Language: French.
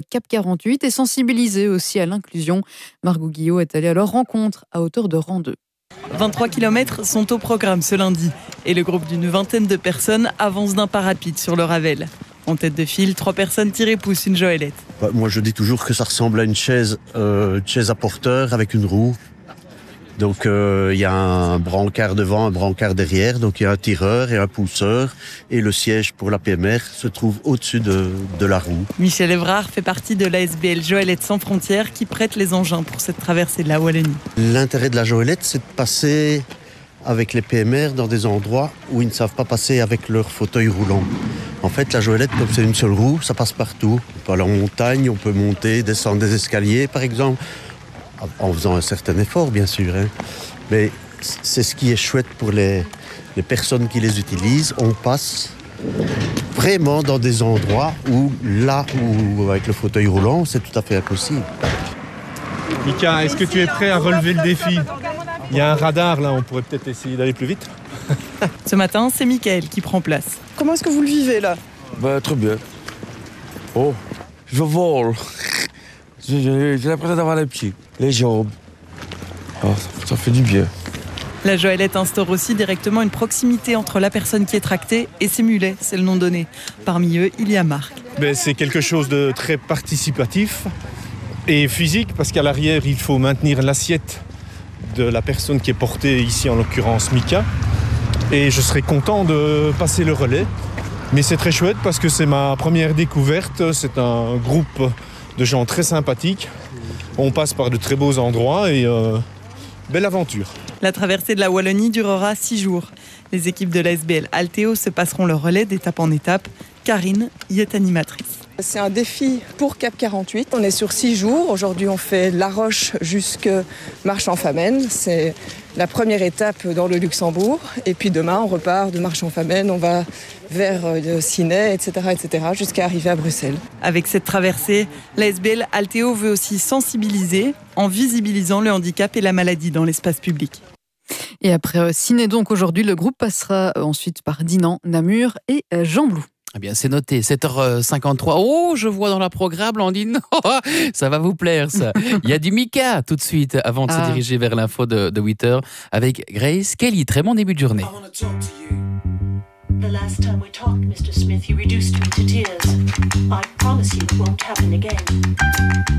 Cap 48 et sensibiliser aussi à l'inclusion. Margot Guillot est allée à leur rencontre à hauteur de rang 2. 23 km sont au programme ce lundi et le groupe d'une vingtaine de personnes avance d'un pas rapide sur le Ravel. En tête de file, 3 personnes tirent et poussent une joëlette. Moi je dis toujours que ça ressemble à une chaise à porteur avec une roue. Donc il y a un brancard devant, un brancard derrière, donc il y a un tireur et un pousseur et le siège pour la PMR se trouve au-dessus de la roue. Michel Evrard fait partie de l'ASBL Joëlette sans frontières qui prête les engins pour cette traversée de la Wallonie. L'intérêt de la joëlette, c'est de passer avec les PMR dans des endroits où ils ne savent pas passer avec leur fauteuil roulant. En fait, la joëlette, comme c'est une seule roue, ça passe partout. On peut aller en montagne, on peut monter, descendre des escaliers, par exemple, en faisant un certain effort, bien sûr. Mais c'est ce qui est chouette pour les personnes qui les utilisent. On passe vraiment dans des endroits où, avec le fauteuil roulant, c'est tout à fait impossible. Mika, est-ce que tu es prêt à relever le défi ? Il y a un radar là, on pourrait peut-être essayer d'aller plus vite. Ce matin, c'est Mickaël qui prend place. Comment est-ce que vous le vivez là ? Très bien. Oh, je vole. J'ai l'impression d'avoir les pieds, les jambes. Oh, ça fait du bien. La joëlette instaure aussi directement une proximité entre la personne qui est tractée et ses mulets, c'est le nom donné. Parmi eux, il y a Marc. C'est quelque chose de très participatif et physique parce qu'à l'arrière, il faut maintenir l'assiette de la personne qui est portée ici, en l'occurrence Mika. Et je serais content de passer le relais. Mais c'est très chouette parce que c'est ma première découverte. C'est un groupe de gens très sympathiques. On passe par de très beaux endroits et belle aventure. La traversée de la Wallonie durera 6 jours. Les équipes de l'ASBL Altéo se passeront le relais d'étape en étape. Karine y est animatrice. C'est un défi pour Cap 48. On est sur 6 jours. Aujourd'hui, on fait La Roche jusque Marche-en-Famenne. C'est la première étape dans le Luxembourg. Et puis demain, on repart de Marche-en-Famenne. On va vers Ciney, etc., jusqu'à arriver à Bruxelles. Avec cette traversée, l'ASBL Altéo veut aussi sensibiliser en visibilisant le handicap et la maladie dans l'espace public. Et après Ciney, donc aujourd'hui, le groupe passera ensuite par Dinan, Namur et Gembloux. Eh bien, c'est noté, 7h53. Oh, je vois dans la programme, Landine. Ça va vous plaire, ça. Il y a du Mika tout de suite, avant de se diriger vers l'info de 8h avec Grace Kelly. Très bon début de journée. The last time we talked, Mr. Smith, you reduced me to tears. I promise you it won't happen again.